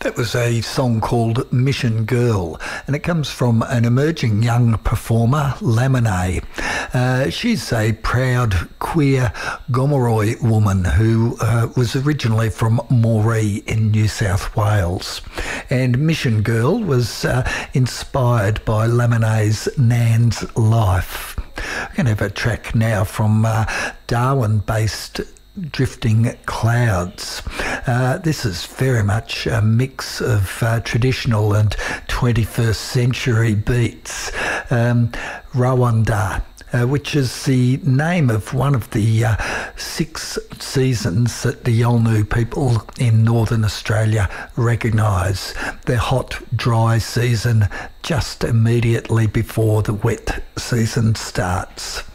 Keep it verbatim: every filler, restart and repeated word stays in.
That was a song called Mission Girl, and it comes from an emerging young performer, Lamine. Uh, she's a proud queer Gomeroi woman who uh, was originally from Moree in New South Wales. And Mission Girl was uh, inspired by Lamine's Nan's life. We're going to have a track now from uh, Darwin-based Drifting Clouds. Uh, this is very much a mix of uh, traditional and twenty-first century beats. Um, Rawanda, uh, which is the name of one of the uh, six seasons that the Yolngu people in Northern Australia recognise. The hot, dry season just immediately before the wet season starts.